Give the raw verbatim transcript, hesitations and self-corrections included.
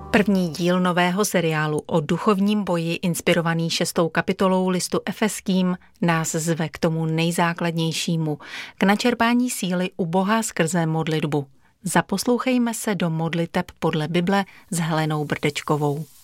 První díl nového seriálu o duchovním boji, inspirovaný šestou kapitolou listu Efeským, nás zve k tomu nejzákladnějšímu, k načerpání síly u Boha skrze modlitbu. Zaposlouchejme se do modliteb podle Bible s Helenou Brdečkovou.